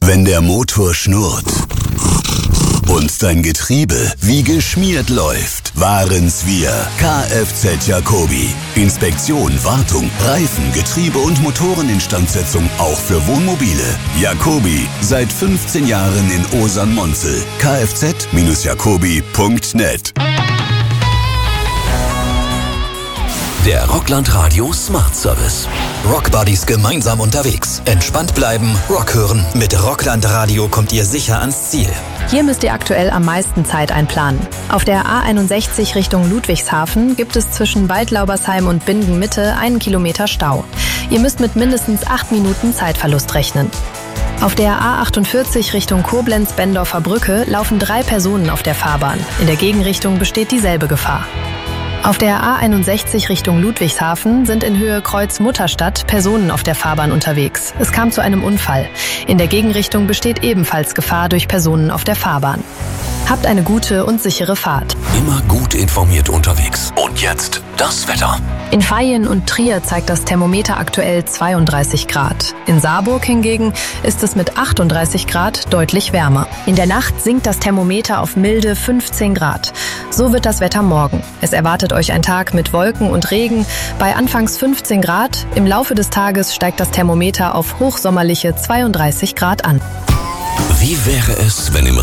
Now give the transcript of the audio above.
Wenn der Motor schnurrt und dein Getriebe wie geschmiert läuft, waren's wir. Kfz Jacobi. Inspektion, Wartung, Reifen, Getriebe und Motoreninstandsetzung auch für Wohnmobile. Jacobi. Seit 15 Jahren in Osern-Monzel. kfz-jacobi.net. Der Rockland Radio Smart Service. Rockbuddies gemeinsam unterwegs. Entspannt bleiben, Rock hören. Mit Rockland Radio kommt ihr sicher ans Ziel. Hier müsst ihr aktuell am meisten Zeit einplanen. Auf der A61 Richtung Ludwigshafen gibt es zwischen Waldlaubersheim und Bingen-Mitte 1 Kilometer Stau. Ihr müsst mit mindestens 8 Minuten Zeitverlust rechnen. Auf der A48 Richtung Koblenz-Bendorfer Brücke laufen 3 Personen auf der Fahrbahn. In der Gegenrichtung besteht dieselbe Gefahr. Auf der A61 Richtung Ludwigshafen sind in Höhe Kreuz-Mutterstadt Personen auf der Fahrbahn unterwegs. Es kam zu einem Unfall. In der Gegenrichtung besteht ebenfalls Gefahr durch Personen auf der Fahrbahn. Habt eine gute und sichere Fahrt. Immer gut informiert unterwegs. Und jetzt das Wetter. In Vaihingen und Trier zeigt das Thermometer aktuell 32 Grad. In Saarburg hingegen ist es mit 38 Grad deutlich wärmer. In der Nacht sinkt das Thermometer auf milde 15 Grad. So wird das Wetter morgen. Es erwartet euch ein Tag mit Wolken und Regen bei anfangs 15 Grad. Im Laufe des Tages steigt das Thermometer auf hochsommerliche 32 Grad an. Wie wäre es, wenn im